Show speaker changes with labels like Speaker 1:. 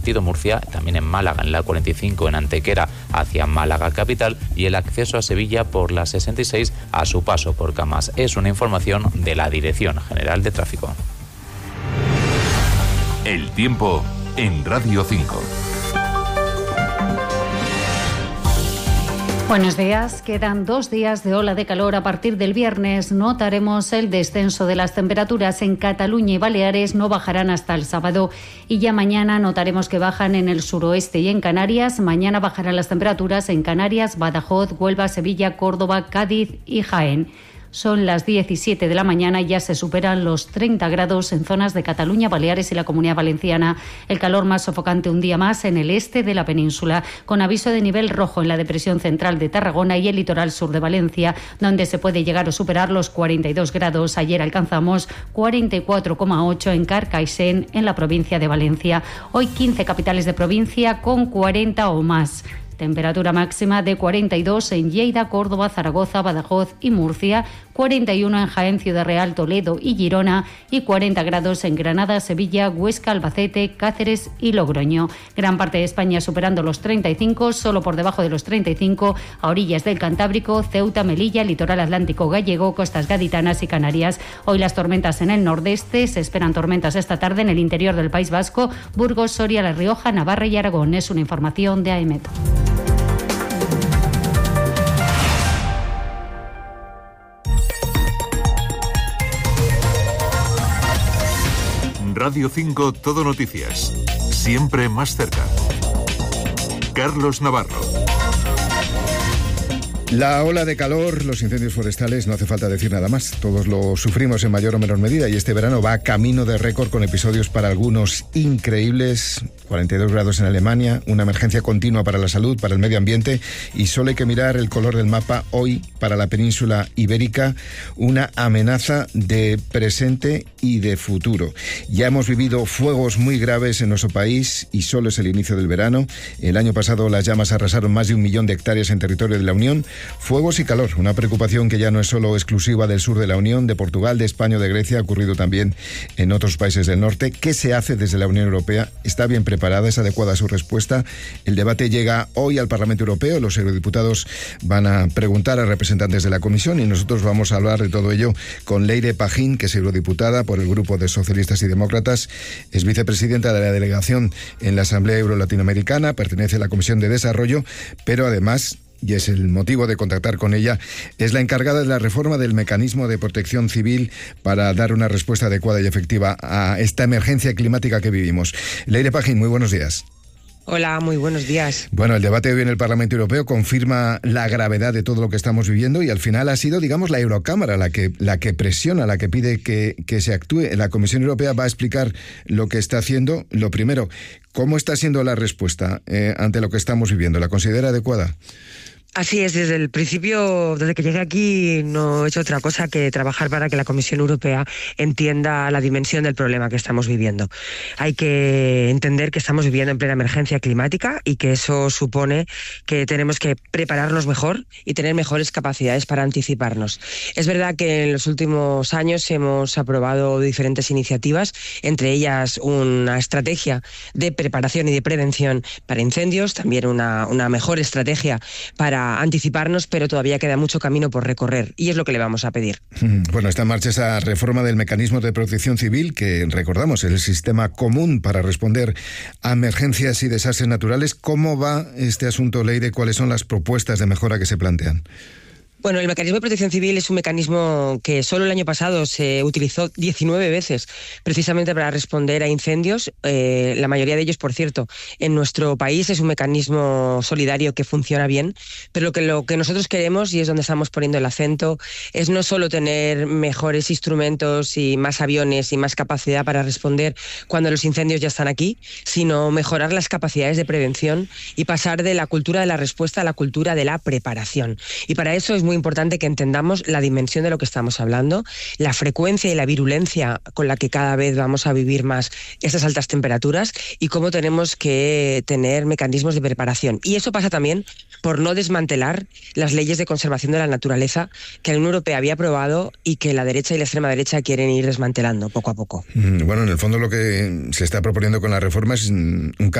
Speaker 1: sentido Murcia, también en Málaga, en la 45 en Antequera hacia Málaga capital, y el acceso a Sevilla por la 66 a su paso por Camas. Es una información de la Dirección General de Tráfico.
Speaker 2: El tiempo en Radio 5.
Speaker 3: Buenos días. Quedan 2 días de ola de calor. A partir del viernes notaremos el descenso de las temperaturas en Cataluña y Baleares. No bajarán hasta el sábado y ya mañana notaremos que bajan en el suroeste y en Canarias. Mañana bajarán las temperaturas en Canarias, Badajoz, Huelva, Sevilla, Córdoba, Cádiz y Jaén. Son las 17 de la mañana y ya se superan los 30 grados en zonas de Cataluña, Baleares y la Comunidad Valenciana. El calor más sofocante un día más en el este de la península, con aviso de nivel rojo en la depresión central de Tarragona y el litoral sur de Valencia, donde se puede llegar a superar los 42 grados. Ayer alcanzamos 44,8 en Carcaixent, en la provincia de Valencia. Hoy 15 capitales de provincia con 40 o más. Temperatura máxima de 42 en Lleida, Córdoba, Zaragoza, Badajoz y Murcia, 41 en Jaén, Ciudad Real, Toledo y Girona y 40 grados en Granada, Sevilla, Huesca, Albacete, Cáceres y Logroño. Gran parte de España superando los 35, solo por debajo de los 35 a orillas del Cantábrico, Ceuta, Melilla, litoral atlántico gallego, costas gaditanas y Canarias. Hoy las tormentas en el nordeste, se esperan tormentas esta tarde en el interior del País Vasco, Burgos, Soria, La Rioja, Navarra y Aragón. Es una información de AEMET.
Speaker 2: Radio 5 Todo Noticias. Siempre más cerca. Carlos Navarro.
Speaker 4: La ola de calor, los incendios forestales, no hace falta decir nada más. Todos lo sufrimos en mayor o menor medida y este verano va camino de récord con episodios para algunos increíbles. 42 grados en Alemania, una emergencia continua para la salud, para el medio ambiente y solo hay que mirar el color del mapa hoy para la península ibérica, una amenaza de presente y de futuro. Ya hemos vivido fuegos muy graves en nuestro país y solo es el inicio del verano. El año pasado las llamas arrasaron más de 1 millón de hectáreas en territorio de la Unión. Fuegos y calor, una preocupación que ya no es solo exclusiva del sur de la Unión, de Portugal, de España o de Grecia, ha ocurrido también en otros países del norte. ¿Qué se hace desde la Unión Europea? ¿Está bien preparada? ¿Es adecuada su respuesta? El debate llega hoy al Parlamento Europeo. Los eurodiputados van a preguntar a representantes de la Comisión y nosotros vamos a hablar de todo ello con Leire Pajín, que es eurodiputada por el Grupo de Socialistas y Demócratas, es vicepresidenta de la delegación en la Asamblea Euro-Latinoamericana, pertenece a la Comisión de Desarrollo, pero además, y es el motivo de contactar con ella, es la encargada de la reforma del mecanismo de protección civil para dar una respuesta adecuada y efectiva a esta emergencia climática que vivimos. Leire Pajín, muy buenos días.
Speaker 5: Hola, muy buenos días.
Speaker 4: Bueno, el debate de hoy en el Parlamento Europeo confirma la gravedad de todo lo que estamos viviendo y al final ha sido, digamos, la Eurocámara la que presiona, la que pide que se actúe. La Comisión Europea va a explicar lo que está haciendo. Lo primero, ¿cómo está siendo la respuesta ante lo que estamos viviendo? ¿La considera adecuada?
Speaker 5: Así es, desde el principio, desde que llegué aquí, no he hecho otra cosa que trabajar para que la Comisión Europea entienda la dimensión del problema que estamos viviendo. Hay que entender que estamos viviendo en plena emergencia climática y que eso supone que tenemos que prepararnos mejor y tener mejores capacidades para anticiparnos. Es verdad que en los últimos años hemos aprobado diferentes iniciativas, entre ellas una estrategia de preparación y de prevención para incendios, también una mejor estrategia para anticiparnos, pero todavía queda mucho camino por recorrer y es lo que le vamos a pedir.
Speaker 4: Bueno, está en marcha esa reforma del mecanismo de protección civil que, recordamos, es el sistema común para responder a emergencias y desastres naturales. ¿Cómo va este asunto, Leire? ¿Cuáles son las propuestas de mejora que se plantean?
Speaker 5: Bueno, el mecanismo de protección civil es un mecanismo que solo el año pasado se utilizó 19 veces precisamente para responder a incendios. La mayoría de ellos, por cierto, en nuestro país es un mecanismo solidario que funciona bien, pero lo que nosotros queremos, y es donde estamos poniendo el acento, es no solo tener mejores instrumentos y más aviones y más capacidad para responder cuando los incendios ya están aquí, sino mejorar las capacidades de prevención y pasar de la cultura de la respuesta a la cultura de la preparación. Y para eso es muy importante que entendamos la dimensión de lo que estamos hablando, la frecuencia y la virulencia con la que cada vez vamos a vivir más estas altas temperaturas y cómo tenemos que tener mecanismos de preparación. Y eso pasa también por no desmantelar las leyes de conservación de la naturaleza que la Unión Europea había aprobado y que la derecha y la extrema derecha quieren ir desmantelando poco a poco.
Speaker 4: Bueno, en el fondo lo que se está proponiendo con la reforma es un